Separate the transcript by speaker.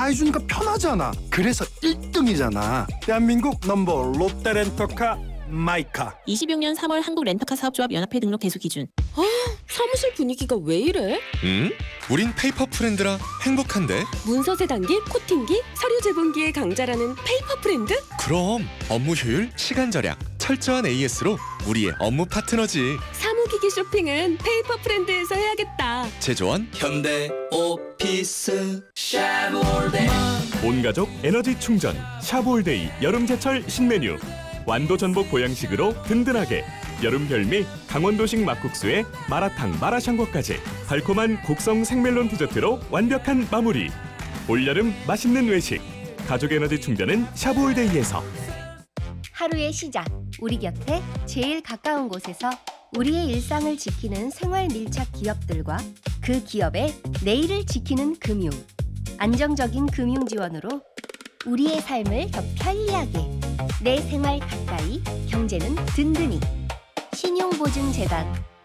Speaker 1: 다 해주니까 편하잖아. 그래서 1등이잖아. 대한민국 넘버 롯데렌터카 마이카.
Speaker 2: 26년 3월 한국 렌터카 사업조합 연합회 등록 대수 기준.
Speaker 3: 사무실 분위기가 왜 이래?
Speaker 4: 우린 페이퍼 프렌드라 행복한데.
Speaker 3: 문서 세단기, 코팅기, 서류 제본기의 강자라는 페이퍼 프렌드?
Speaker 4: 그럼 업무 효율, 시간 절약, 철저한 AS로 우리의 업무 파트너지.
Speaker 3: 사무기기 쇼핑은 페이퍼 프렌드에서 해야겠다.
Speaker 4: 제조원
Speaker 5: 현대 오피스 샤몰데.
Speaker 6: 온 가족 에너지 충전 샤볼데이 여름제철 신메뉴. 완도 전복 보양식으로 든든하게. 여름 별미 강원도식 막국수에 마라탕 마라샹궈까지 달콤한 곡성 생멜론 디저트로 완벽한 마무리. 올여름 맛있는 외식. 가족 에너지 충전은 샤볼데이에서.
Speaker 7: 하루의 시작, 우리 곁에 제일 가까운 곳에서 우리의 일상을 지키는 생활 밀착 기업들과 그 기업의 내일을 지키는 금융. 안정적인 금융 지원으로 우리의 삶을 더 편리하게. 내 생활 가까이, 경제는 든든히. 신용보증재단